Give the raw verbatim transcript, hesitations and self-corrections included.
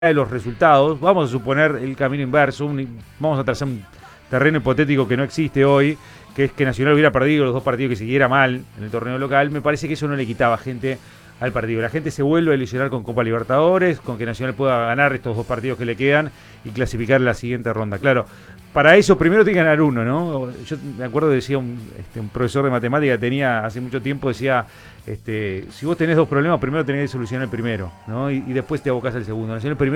de los resultados, vamos a suponer el camino inverso, un, vamos a trazar un terreno hipotético que no existe hoy, que es que Nacional hubiera perdido los dos partidos que siguiera mal en el torneo local. Me parece que eso no le quitaba gente al partido. La gente se vuelve a ilusionar con Copa Libertadores, con que Nacional pueda ganar estos dos partidos que le quedan y clasificar en la siguiente ronda. Claro, para eso primero tiene que ganar uno, ¿no? Yo me acuerdo, decía un, este, un profesor de matemática, tenía hace mucho tiempo, decía, este, si vos tenés dos problemas, primero tenés que solucionar el primero, ¿no? Y, y después te abocás al segundo. Nacional primero